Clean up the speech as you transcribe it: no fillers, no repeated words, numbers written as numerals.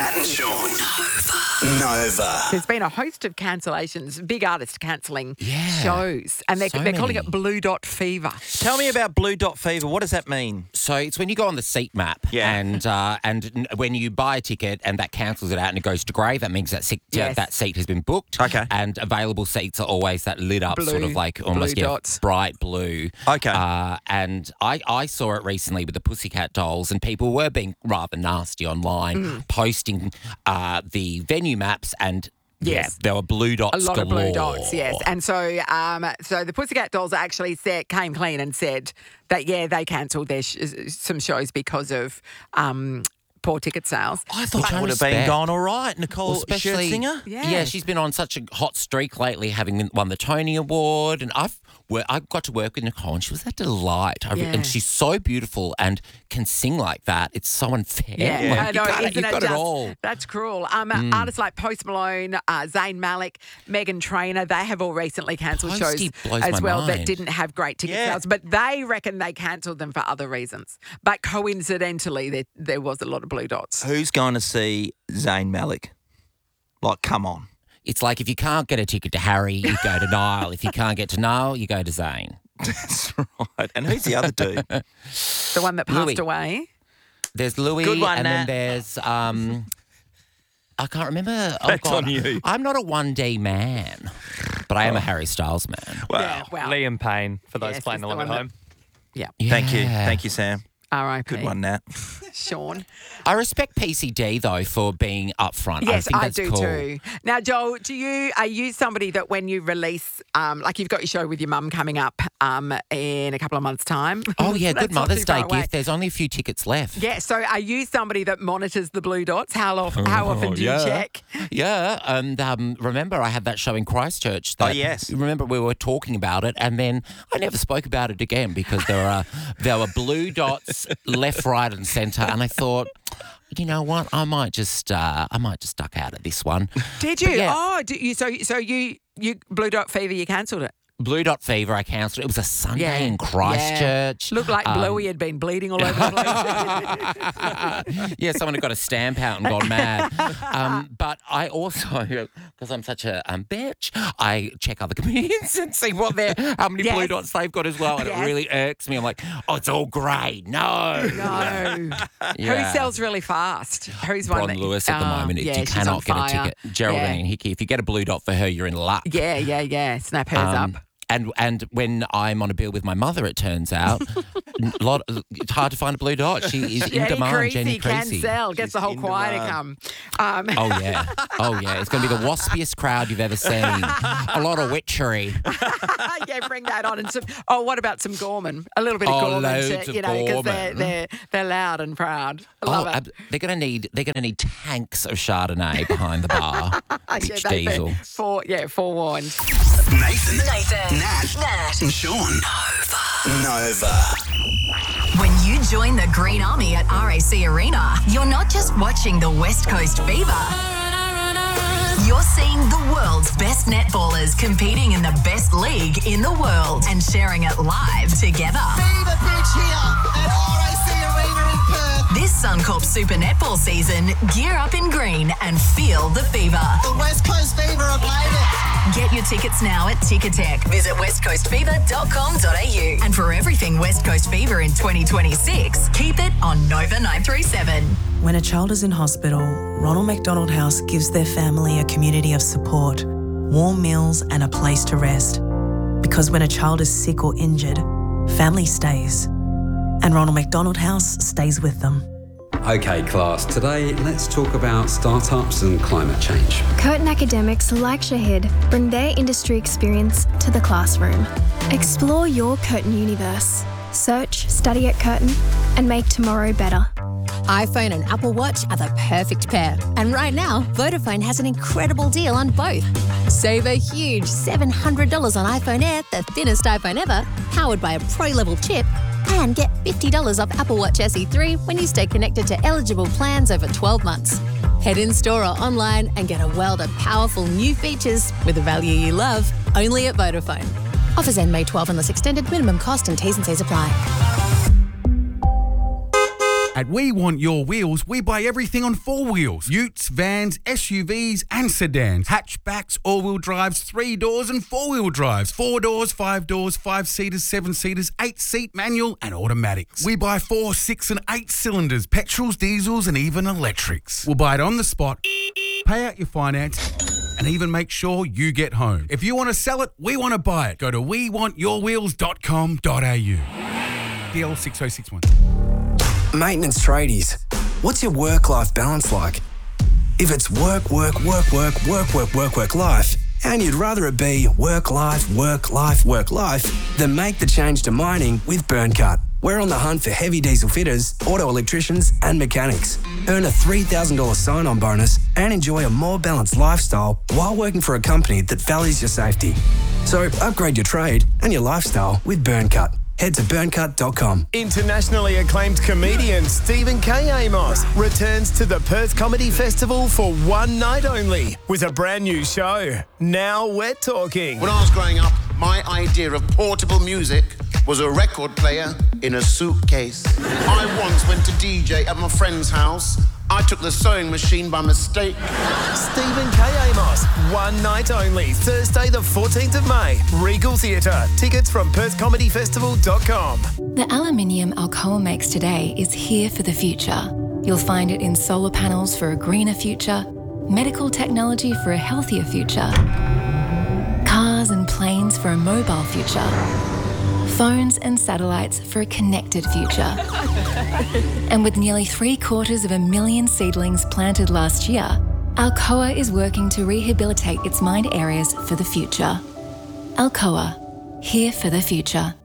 Nat and Sean. Nova. There's been a host of cancellations, big artists cancelling shows, and they're calling it Blue Dot Fever. Tell me about Blue Dot Fever. What does that mean? So it's when you go on the seat map and when you buy a ticket and that cancels it out and it goes to grey, that means that that seat has been booked. Okay. And available seats are always that lit up Blue, sort of like almost dots. bright blue. Okay. And I saw it recently with the Pussycat Dolls, and people were being rather nasty online, posting the venue maps and. Yes. Yeah, there were blue dots. A lot galore. of blue dots, yes. And so the Pussycat Dolls actually came clean and said that, they cancelled their some shows because of poor ticket sales. I thought it would have been gone all right. Nicole Scherzinger? Yeah. She's been on such a hot streak lately, having won the Tony Award. And I got to work with Nicole, and she was a delight. And she's so beautiful and can sing like that. It's so unfair. Yeah, You've got it all. That's cruel. Artists like Post Malone, Zayn Malik, Meghan Trainor, they have all recently cancelled shows as well that didn't have great ticket sales. But they reckon they cancelled them for other reasons. But coincidentally, there was a lot of blue dots. Who's going to see Zayn Malik? Like, come on. It's like if you can't get a ticket to Harry, you go to Niall. If you can't get to Niall, you go to Zayn. That's right. And who's the other dude? The one that passed away? There's Louis. Good one, and Nat. then there's I can't remember. That's on you. I'm not a 1D man, but I am a Harry Styles man. Wow. Yeah, well, Liam Payne, for those playing he's along the at one home. Yeah. Thank you, Sam. R.I.P. Good one, Nat. Sean. I respect PCD though for being upfront. Yes, I think that's do cool. too. Now, Joel, are you somebody that when you release, like you've got your show with your mum coming up in a couple of months' time? Oh yeah, That's good not Mother's too far Day away. gift. There's only a few tickets left. Yeah, so are you somebody that monitors the blue dots? How often do you check? Yeah, and remember I had that show in Christchurch. Oh, yes. Remember we were talking about it, and then I never spoke about it again because there were blue dots left, right, and centre, and I thought, you know what, I might just duck out of this one. Did you? But yeah. Oh, so you Blue Dot Fever, you cancelled it. Blue Dot Fever, I cancelled. It was a Sunday in Christchurch. Looked like Bluey had been bleeding all over the place. Yeah, someone had got a stamp out and gone mad. But I also, because I'm such a bitch, I check other comedians and see how many blue dots they've got as well, and it really irks me. I'm like, oh, it's all grey. No. Who sells really fast? Who's one? Bron Lewis at the moment. You cannot get a ticket. Geraldine Hickey. If you get a blue dot for her, you're in luck. Yeah. Snap hers up. And when I'm on a bill with my mother, it turns out, it's hard to find a blue dot. She is in demand. Jenny Creasy can sell. Gets the whole choir to come. Oh, yeah. It's going to be the waspiest crowd you've ever seen. A lot of witchery. Yeah, bring that on. And what about some Gorman? A little bit of Gorman, loads of because Gorman. they're loud and proud. I love it. They're going to need tanks of Chardonnay behind the bar. Rich Diesel. Forewarned. Nathan. Nat. And Sean. Nova. When you join the Green Army at RAC Arena, you're not just watching the West Coast Fever. You're seeing the world's best netballers competing in the best league in the world and sharing it live together. Fever pitch here at RAC Arena in Perth. This Suncorp Super Netball season, gear up in green and feel the fever. The West Coast Fever have made it. Get your tickets now at Ticketek. Visit westcoastfever.com.au. And for everything West Coast Fever in 2026, keep it on Nova 937. When a child is in hospital, Ronald McDonald House gives their family a community of support, warm meals and a place to rest. Because when a child is sick or injured, family stays. And Ronald McDonald House stays with them. Okay, class, today let's talk about startups and climate change. Curtin academics like Shahid bring their industry experience to the classroom. Explore your Curtin universe. Search, study at Curtin, and make tomorrow better. iPhone and Apple Watch are the perfect pair. And right now, Vodafone has an incredible deal on both. Save a huge $700 on iPhone Air, the thinnest iPhone ever, powered by a Pro-level chip, and get $50 off Apple Watch SE3 when you stay connected to eligible plans over 12 months. Head in store or online and get a world of powerful new features with the value you love, only at Vodafone. Offers end May 12 unless extended. Minimum cost and T's and C's apply. At We Want Your Wheels, we buy everything on 4 wheels. Utes, vans, SUVs and sedans. Hatchbacks, all-wheel drives, 3 doors and 4-wheel drives. 4 doors, 5 doors, 5-seaters, 7-seaters, 8-seat manual and automatics. We buy 4, 6 and 8 cylinders, petrols, diesels and even electrics. We'll buy it on the spot, pay out your finance and even make sure you get home. If you want to sell it, we want to buy it. Go to wewantyourwheels.com.au. DL 6061. Maintenance tradies, what's your work-life balance like? If it's work, life, and you'd rather it be work, life, then make the change to mining with Burncut. We're on the hunt for heavy diesel fitters, auto electricians and mechanics. Earn a $3,000 sign-on bonus and enjoy a more balanced lifestyle while working for a company that values your safety. So upgrade your trade and your lifestyle with Burncut. Head to burncut.com. Internationally acclaimed comedian Stephen K. Amos returns to the Perth Comedy Festival for one night only with a brand new show. Now we're talking. When I was growing up, my idea of portable music was a record player in a suitcase. I once went to DJ at my friend's house. I took the sewing machine by mistake. Stephen K. Amos, one night only, Thursday the 14th of May, Regal Theatre. Tickets from perthcomedyfestival.com. The aluminium Alcoa makes today is here for the future. You'll find it in solar panels for a greener future, medical technology for a healthier future, cars and planes for a mobile future, phones and satellites for a connected future. And with nearly 750,000 seedlings planted last year, Alcoa is working to rehabilitate its mined areas for the future. Alcoa, here for the future.